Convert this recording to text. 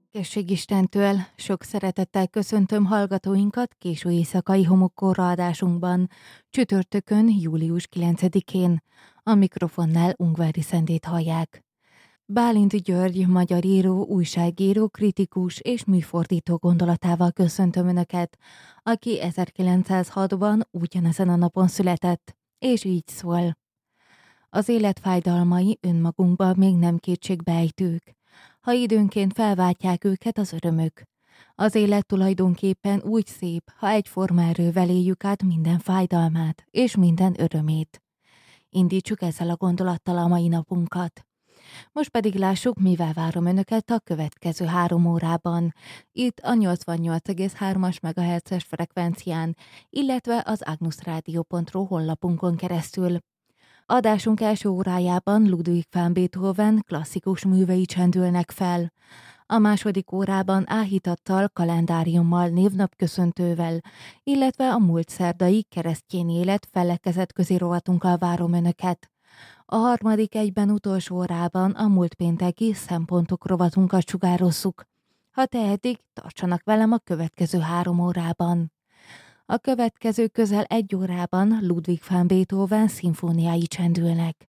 Békesség Istentől, sok szeretettel köszöntöm hallgatóinkat késő éjszakai homokkorra adásunkban, csütörtökön, július 9-én. A mikrofonnál Ungvári Szendét hallják. Bálint György, magyar író, újságíró, kritikus és műfordító gondolatával köszöntöm Önöket, aki 1906-ban ugyanezen a napon született, és így szól. Az élet fájdalmai önmagunkban még nem kétségbejtők, ha időnként felváltják őket az örömök. Az élet tulajdonképpen úgy szép, ha egyforma erővel éljük át minden fájdalmát és minden örömét. Indítsuk ezzel a gondolattal a mai napunkat. Most pedig lássuk, mivel várom Önöket a következő 3 órában. Itt a 88,3-as MHz-es frekvencián, illetve az agnusradio.ru honlapunkon keresztül. Adásunk első órájában Ludwig van Beethoven klasszikus művei csendülnek fel. A második órában áhítattal, kalendáriummal, névnapköszöntővel, illetve a múlt szerdai keresztény élet felekezetközi rovatunkkal várom Önöket. A harmadik egyben utolsó órában a múlt pénteki szempontok rovatunkat sugározzuk. Ha tehetik, tartsanak velem a következő 3 órában. A következő közel 1 órában Ludwig van Beethoven szimfóniái csendülnek.